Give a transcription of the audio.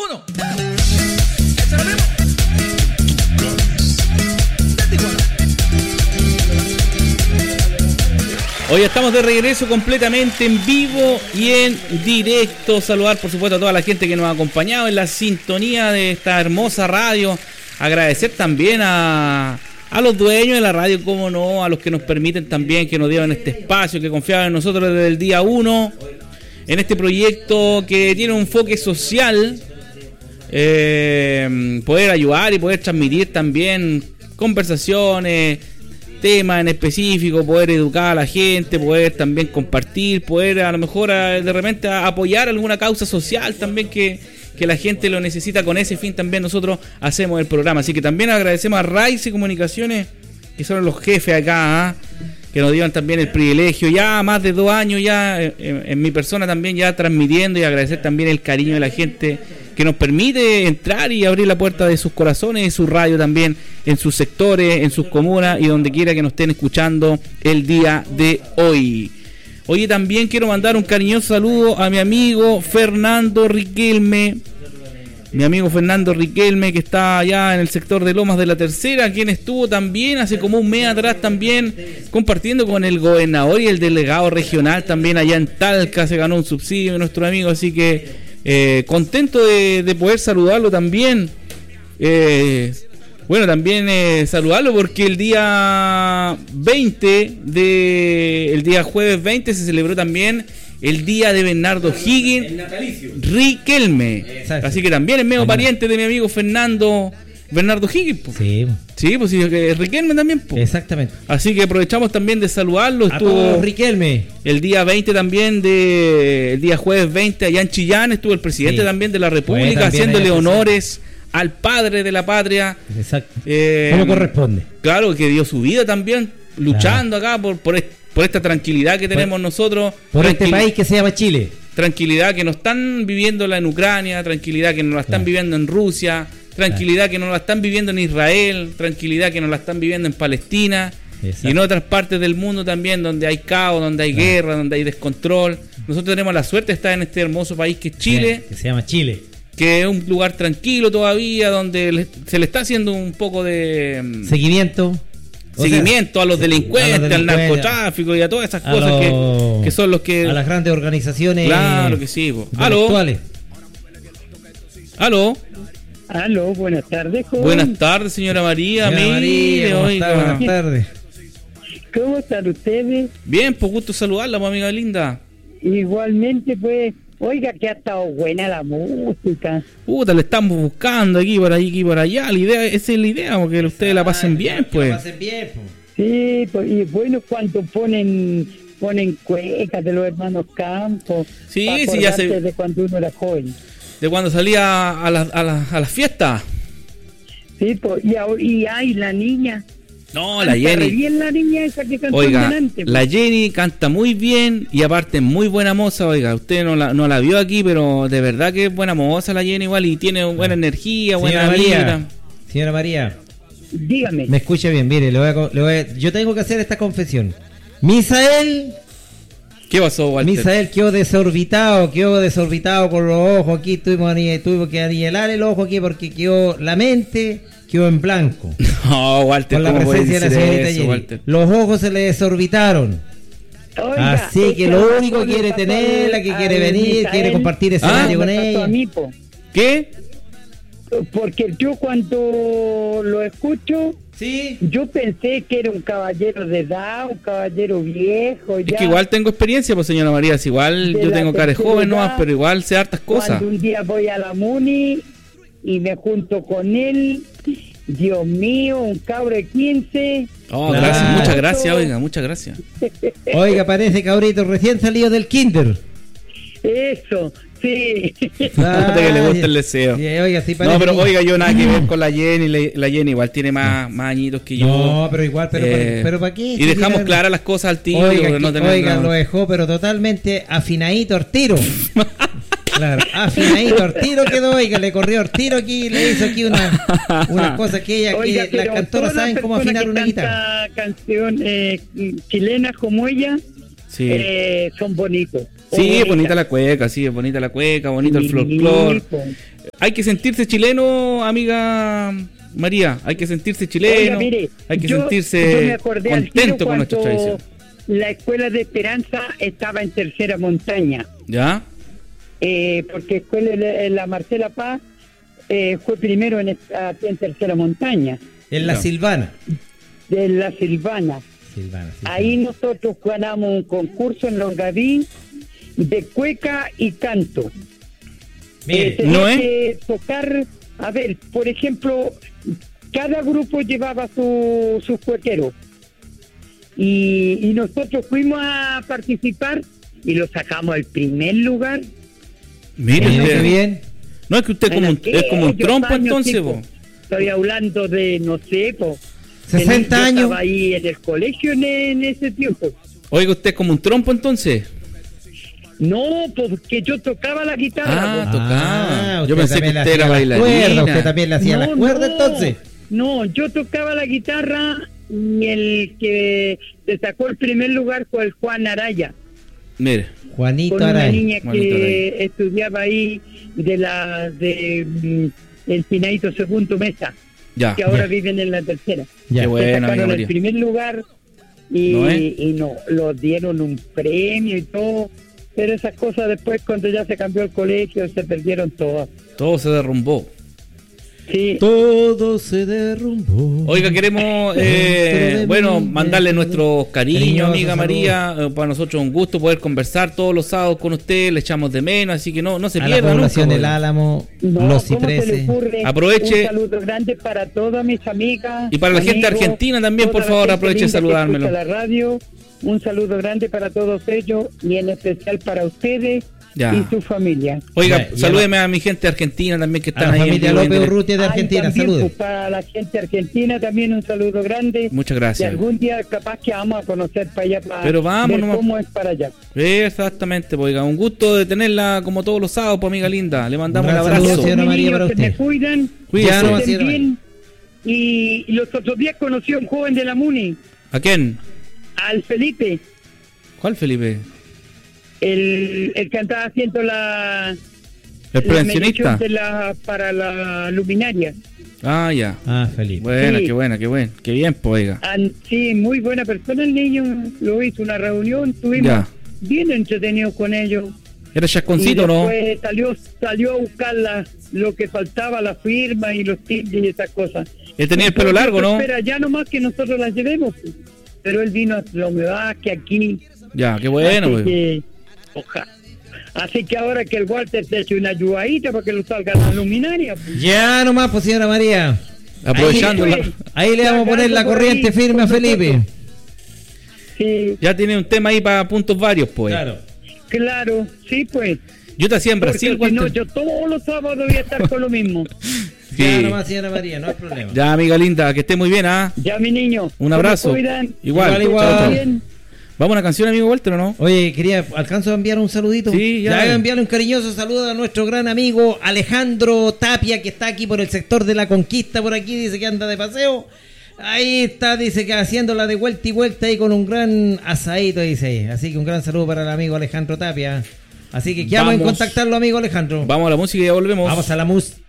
1. Eso lo mismo. Hoy estamos de regreso completamente en vivo y en directo. Saludar por supuesto a toda la gente que nos ha acompañado en la sintonía de esta hermosa radio. Agradecer también a los dueños de la radio, como no, a los que nos permiten también, que nos dieron este espacio, que confiaban en nosotros desde el día 1, en este proyecto que tiene un enfoque social, poder ayudar y poder transmitir también conversaciones, temas en específico, poder educar a la gente, poder también compartir, poder a lo mejor de repente apoyar alguna causa social también que la gente lo necesita. Con ese fin también nosotros hacemos el programa. Así que también agradecemos a Raice Comunicaciones, que son los jefes acá, que nos dieron también el privilegio, ya más de 2 años ya en mi persona también ya transmitiendo, y agradecer también el cariño de la gente que nos permite entrar y abrir la puerta de sus corazones y su radio también en sus sectores, en sus comunas y donde quiera que nos estén escuchando el día de hoy. Oye, también quiero mandar un cariñoso saludo a mi amigo Fernando Riquelme. Mi amigo Fernando Riquelme, que está allá en el sector de Lomas de la Tercera, quien estuvo también hace como un mes atrás también compartiendo con el gobernador y el delegado regional también allá en Talca. Se ganó un subsidio de nuestro amigo, así que contento de poder saludarlo también. Bueno, también saludarlo porque el día jueves 20 se celebró también el día de Bernardo Higgins Riquelme. Exacto. Así que también es medio pariente de mi amigo Bernardo Higgins. Po. Sí. Sí, pues sí, Riquelme también. Po. Exactamente. Así que aprovechamos también de saludarlo. Estuvo Riquelme. El día 20 también, el día jueves 20 allá en Chillán, estuvo el presidente también de la República haciéndole honores al padre de la patria. Exacto. ¿Cómo corresponde? Claro, que dio su vida también, luchando acá por esta tranquilidad que tenemos nosotros. Por este país que se llama Chile. Tranquilidad que no están viviéndola en Ucrania, tranquilidad que no la están viviendo en Rusia, tranquilidad que no la están viviendo en Israel, tranquilidad que no la están viviendo en Palestina. Exacto. Y en otras partes del mundo también, donde hay caos, donde hay guerra, donde hay descontrol. Nosotros tenemos la suerte de estar en este hermoso país que es Chile. Que se llama Chile. Que es un lugar tranquilo todavía, donde se le está haciendo un poco de seguimiento a los delincuentes, al narcotráfico y a todas esas cosas que son los que... A las grandes organizaciones. Claro que sí. Aló, buenas tardes, joven. Buenas tardes, señora María. Buenas tardes. ¿Cómo están ustedes? Bien, pues gusto saludarla, pues, amiga linda. Igualmente, pues, oiga, que ha estado buena la música. Le estamos buscando aquí, por allá. Esa es la idea, porque ustedes la pasen bien, pues. La pasen bien, pues. Sí, pues, y bueno, cuando ponen cuecas de los hermanos Campos. Sí, ya se... de cuando uno era joven. De cuando salía a las fiestas. Sí, pues, y hay la niña. No, la Jenny. Bien la niña esa que cantó delante, la Jenny canta muy bien y aparte es muy buena moza. Oiga, usted no la vio aquí, pero de verdad que es buena moza la Jenny igual y tiene buena energía, buena vida. Señora María, dígame. Me escucha bien, mire, yo tengo que hacer esta confesión. Misael, ¿qué pasó, Walter? Misael quedó desorbitado con los ojos aquí, tuvo que anihilar el ojo aquí porque quedó la mente... Quedó en blanco. No, Walter, con la presencia de la señorita Jenny. Walter? Los ojos se le desorbitaron. Oiga, así que lo único que quiere tenerla, que quiere venir, quiere compartir escenario con ella. ¿Qué? Porque yo cuando lo escucho, sí, yo pensé que era un caballero de edad, un caballero viejo. Es que igual tengo experiencia, pues, señora María. Si igual yo tengo cara de joven nomás, pero igual sé hartas cosas. Cuando un día voy a la Muni y me junto con él, Dios mío, un cabro de 15. Oh, gracias, muchas gracias, oiga, muchas gracias. Oiga, parece cabrito recién salido del kinder. Eso, sí. Claro, que le gusta el deseo. Sí, oiga, sí parece. No, pero oiga, yo nada que ver con la Jenny. La Jenny igual tiene más añitos que yo. No, pero igual, pero ¿para qué? Y dejamos claras las cosas al tiro. Oiga, lo dejó, pero totalmente afinadito al tiro. Claro, afinadito al tiro quedó, oiga, le corrió al tiro aquí, le hizo aquí unas cosas que las cantoras saben cómo afinar una guitarra. Canción chilenas como ella, sí, son bonitos. Sí, es bonita la cueca, sí, es bonita la cueca, bonito el folclore. Hay que sentirse chileno, amiga María, hay que sentirse chileno, Oiga, mire, hay que yo sentirse me acordé al tiro contento con nuestra cuando tradición. La Escuela de Esperanza estaba en tercera montaña, ¿Ya? porque escuela la Marcela Paz fue primero en tercera montaña, En la Ya. Silvana. de la Silvana. Silvana. Ahí nosotros ganamos un concurso en Longaví de cueca y canto. Mire, Tenía ¿no es? que tocar, a ver, por ejemplo, cada grupo llevaba sus cuequeros. Y nosotros fuimos a participar y lo sacamos al primer lugar. Mire, mire usted. qué bien. No es que usted es como un aquellos trompo años, entonces, chico. po. Estoy hablando de, no sé, 60 yo años. estaba ahí en el colegio en ese tiempo. Oiga, usted es como un trompo entonces. No, porque yo tocaba la guitarra. Ah, po. tocaba. Yo usted pensé que también le usted era hacía las cuerdas, bailarina. usted también le hacía las cuerdas entonces. No, yo tocaba la guitarra y el que se sacó el primer lugar fue el Juan Araya, Mire, Juanito con una Araya. niña Juanito que estudiaba ahí de el Pinaito Segundo Mesa, ya. que ahora Ya. viven en la tercera. Ya. Qué bueno, Se amiga sacaron María. el primer lugar y ¿No y no los dieron un premio y todo, pero esas cosas después cuando ya se cambió el colegio se perdieron todas. Todo se derrumbó. Sí. Todo se derrumbó. Oiga, queremos, bueno, mandarle nuestros cariños, amiga María. Para nosotros es un gusto poder conversar todos los sábados con usted. Le echamos de menos, así que no se a la pierda población nunca. del oiga. Álamo, No, los ¿cómo se le cipreses. ocurre? Aproveche. Un saludo grande para todas mis amigas. Y para la gente amigos, argentina también, por toda la favor, gente aproveche de linda que saludármelo. escucha la radio. Un saludo grande para todos ellos y en especial para ustedes Ya. y su familia. Oiga, Ya, salúdeme a mi gente argentina también que A están la ahí en familia vivo y en López directo. Urrutia de Ay, Argentina, también, saludos. pues, para la gente argentina también un saludo grande. Muchas Y gracias. algún día capaz que vamos a conocer para allá para Pero vamos ver nomás. cómo es para allá. Exactamente, pues, oiga, un gusto de tenerla como todos los sábados, pues, amiga linda. Le mandamos Un un gran abrazo. saludo, señora Mis María, niños para que usted. me cuidan, Cuídese. Ya que no, estén señora bien. Y los otros días conocí a un joven de la MUNI, ¿A quién? al Felipe, ¿Cuál, Felipe? el que andaba haciendo ¿El la prevencionista? medición para la luminaria. Ah, ya. Ah, Felipe. Buena, Sí. qué buena, qué bueno. Qué bien, pues, oiga. Sí, muy buena persona el niño, lo hizo una reunión, estuvimos Ya. bien entretenidos con ellos. ¿Era Y chasconcito, no? después salió a buscar lo que faltaba, la firma y los tickets y esas cosas. Él tenía el pelo largo, ¿no? Espera, ya nomás que nosotros las llevemos. Pues. Pero él vino a la humedad que aquí. Ya, qué bueno, así pues. que, así que ahora que el Walter se eche una ayudadita para que lo salga la luminaria. Pues. Ya nomás, pues señora María. Aprovechando, Ahí, Ahí le vamos a poner la corriente firme a Felipe. Sí, ya tiene un tema ahí para puntos varios, pues. claro, sí, pues. Yo te hacía en Porque Brasil, si no, Walter. yo todos los sábados voy a estar con lo mismo. Sí. Ya nomás, señora María, no hay problema. Ya, amiga linda, que esté muy bien, ¿ah? Ya, mi niño. Un abrazo. Se me cuidan. Igual, Igual. Chao, chao. Bien. ¿Vamos a una canción, amigo Walter, o no? Oye, ¿alcanzo a enviar un saludito? Sí, ya. Enviarle un cariñoso saludo a nuestro gran amigo Alejandro Tapia, que está aquí por el sector de la Conquista, por aquí, dice que anda de paseo. Ahí está, dice que haciéndola de vuelta y vuelta ahí con un gran asadito, dice ahí. Así que un gran saludo para el amigo Alejandro Tapia. Así que quedamos en Vamos. contactarlo, amigo Alejandro. Vamos a la música y ya volvemos. Vamos a la música.